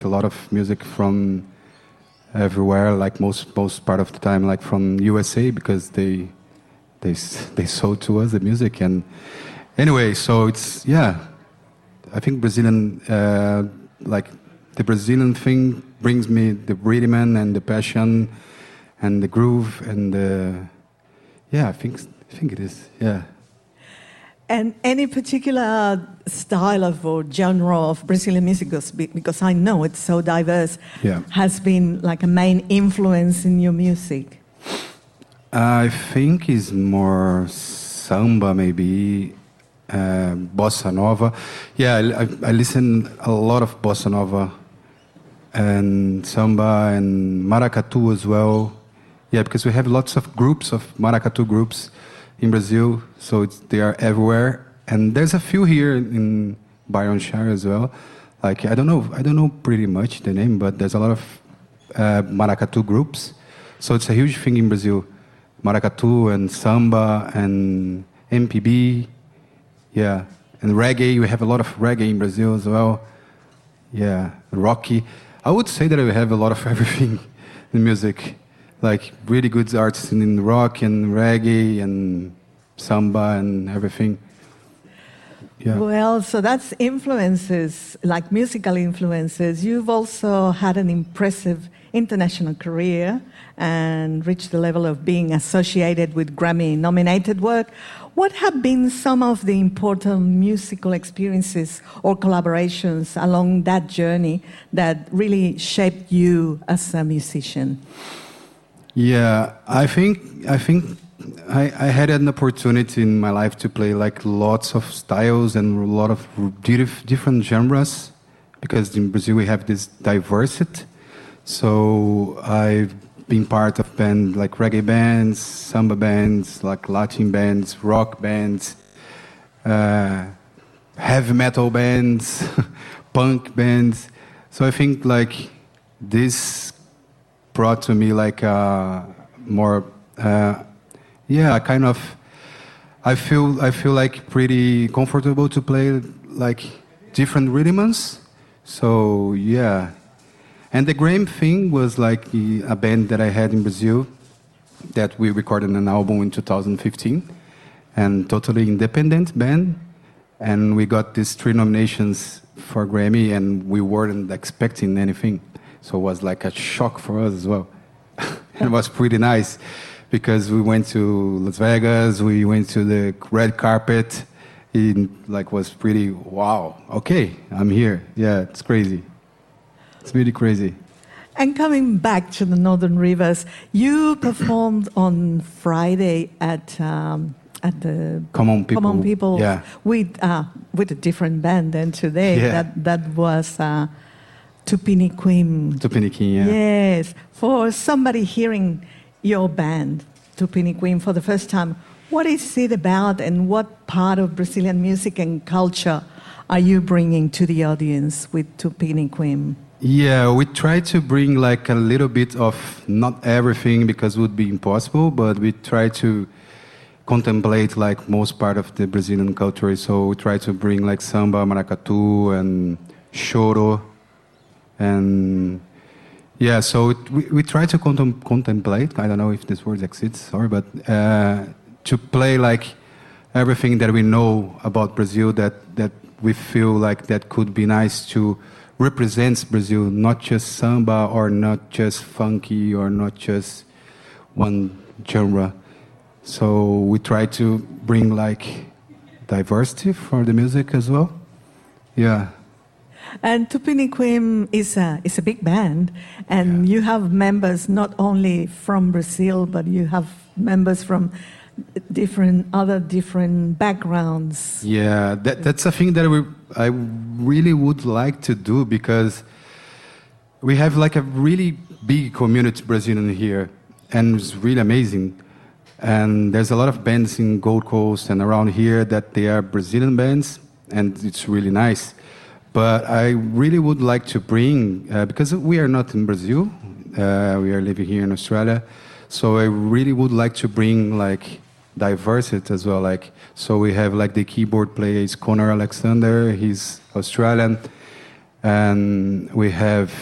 a lot of music from everywhere, like most part of the time, like from USA, because they sold to us the music. And anyway, so it's, yeah, I think Brazilian, like the Brazilian thing brings me the rhythm and the passion and the groove and yeah, I think it is, yeah. And any particular style of or genre of Brazilian music, because I know it's so diverse, yeah, has been like a main influence in your music? I think it's more samba, maybe, bossa nova. Yeah, I listen a lot of bossa nova and samba and maracatu as well. Yeah, because we have lots of groups of maracatu groups in Brazil, so they are everywhere. And there's a few here in Byronshire as well. Like I don't know pretty much the name, but there's a lot of maracatu groups. So it's a huge thing in Brazil. Maracatu and samba and MPB, yeah, and reggae. We have a lot of reggae in Brazil as well. Yeah, rocky. I would say that we have a lot of everything in music, like really good artists in rock and reggae and samba and everything. Yeah. Well, so that's influences, like musical influences. You've also had an impressive international career and reached the level of being associated with Grammy-nominated work. What have been some of the important musical experiences or collaborations along that journey that really shaped you as a musician? Yeah, I think I had an opportunity in my life to play like lots of styles and a lot of different genres, because in Brazil we have this diversity. So I've been part of bands like reggae bands, samba bands, like Latin bands, rock bands, heavy metal bands, punk bands. So I think like this brought to me like more, yeah, kind of. I feel like pretty comfortable to play like different rhythms. So yeah. And the Grammy thing was like a band that I had in Brazil that we recorded an album in 2015, and totally independent band. And we got these 3 nominations for Grammy, and we weren't expecting anything. So it was like a shock for us as well. And it was pretty nice because we went to Las Vegas, we went to the red carpet. It like was pretty, wow, okay, I'm here. Yeah, it's crazy. It's really crazy. And coming back to the Northern Rivers, you performed on Friday at the Common People, yeah, with a different band than today. Yeah. That was Tupiniquim. Tupiniquim, yeah. Yes. For somebody hearing your band, Tupiniquim, for the first time, what is it about, and what part of Brazilian music and culture are you bringing to the audience with Tupiniquim? Yeah, we try to bring like a little bit of, not everything because it would be impossible, but we try to contemplate like most part of the Brazilian culture. So we try to bring like samba, maracatu, and choro, and yeah. So we try to contemplate. I don't know if this word exists, sorry, but to play like everything that we know about Brazil that we feel like that could be nice to represents Brazil, not just samba or not just funky or not just one genre. So we try to bring like diversity for the music as well. Yeah. And Tupiniquim is a big band, and you have members not only from Brazil, but you have members from different backgrounds. Yeah, that's a thing that I really would like to do, because we have like a really big community Brazilian here, and it's really amazing. And there's a lot of bands in Gold Coast and around here that they are Brazilian bands, and it's really nice. But I really would like to bring, because we are not in Brazil, we are living here in Australia, so I really would like to bring like diversity as well. Like, so we have like the keyboard player is Connor Alexander, he's Australian. And we have